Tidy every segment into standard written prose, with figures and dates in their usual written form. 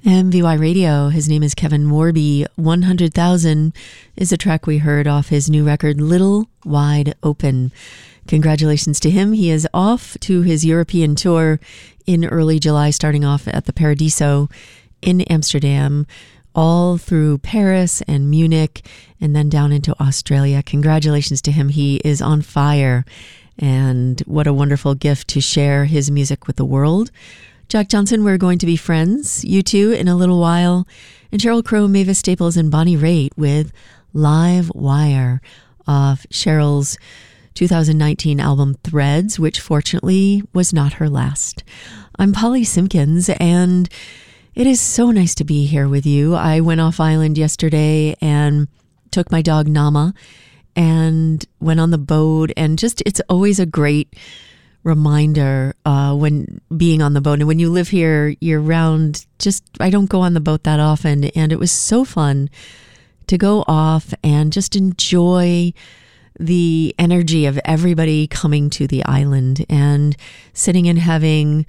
MVY Radio. His name is Kevin Morby. 100,000 is a track we heard off his new record, Little Wide Open. Congratulations to him. He is off to his European tour in early July, starting off at the Paradiso in Amsterdam, all through Paris and Munich, and then down into Australia. Congratulations to him. He is on fire, and what a wonderful gift to share his music with the world. Jack Johnson, we're going to be friends, you two, in a little while. And Sheryl Crow, Mavis Staples, and Bonnie Raitt with Live Wire off Sheryl's 2019 album Threads, which fortunately was not her last. I'm Polly Simpkins, and it is so nice to be here with you. I went off island yesterday and took my dog Nama and went on the boat, and just, it's always a great reminder when being on the boat. And when you live here year round, I don't go on the boat that often. And it was so fun to go off and just enjoy the energy of everybody coming to the island and sitting and having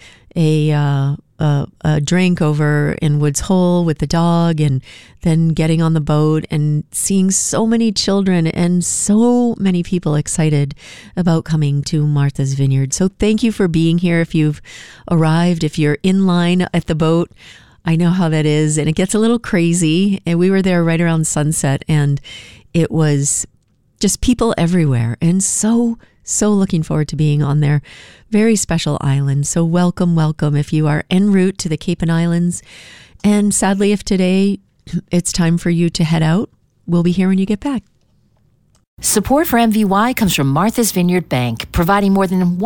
a drink over in Woods Hole with the dog, and then getting on the boat and seeing so many children and so many people excited about coming to Martha's Vineyard. So thank you for being here. If you've arrived, if you're in line at the boat, I know how that is, and it gets a little crazy. And we were there right around sunset, and it was just people everywhere, and so looking forward to being on their very special island. So welcome if you are en route to the Cape and Islands. And sadly, if today it's time for you to head out, we'll be here when you get back. Support for MVY comes from Martha's Vineyard Bank, providing more than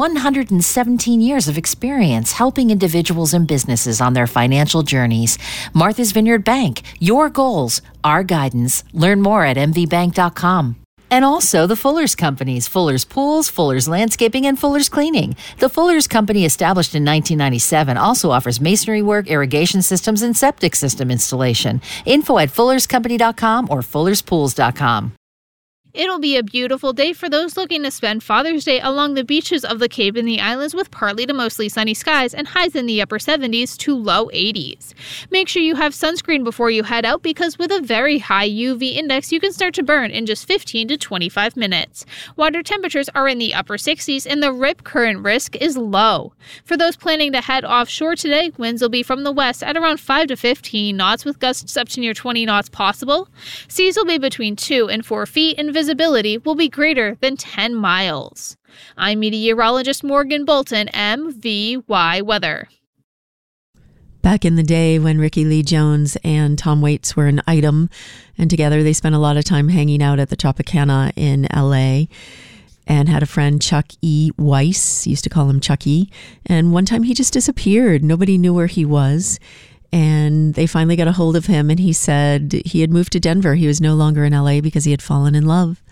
117 years of experience helping individuals and businesses on their financial journeys. Martha's Vineyard Bank, your goals, our guidance. Learn more at mvbank.com. And also the Fuller's Companies, Fuller's Pools, Fuller's Landscaping, and Fuller's Cleaning. The Fuller's Company, established in 1997, also offers masonry work, irrigation systems, and septic system installation. Info at fullerscompany.com or fullerspools.com. It'll be a beautiful day for those looking to spend Father's Day along the beaches of the Cape and the Islands, with partly to mostly sunny skies and highs in the upper 70s to low 80s. Make sure you have sunscreen before you head out, because with a very high UV index, you can start to burn in just 15 to 25 minutes. Water temperatures are in the upper 60s and the rip current risk is low. For those planning to head offshore today, winds will be from the west at around 5 to 15 knots, with gusts up to near 20 knots possible. Seas will be between 2 and 4 feet, and visibility will be greater than 10 miles. I'm meteorologist Morgan Bolton, MVY Weather. Back in the day when Ricky Lee Jones and Tom Waits were an item, and together they spent a lot of time hanging out at the Tropicana in LA, and had a friend, Chuck E. Weiss, used to call him Chucky, and one time he just disappeared. Nobody knew where he was. And they finally got a hold of him, and he said he had moved to Denver. He was no longer in LA because he had fallen in love.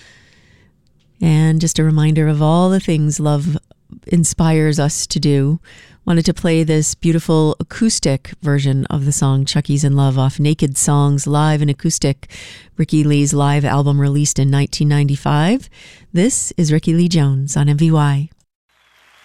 And just a reminder of all the things love inspires us to do. Wanted to play this beautiful acoustic version of the song Chucky's in Love off Naked Songs Live and Acoustic, Ricky Lee's live album released in 1995. This is Ricky Lee Jones on MVY.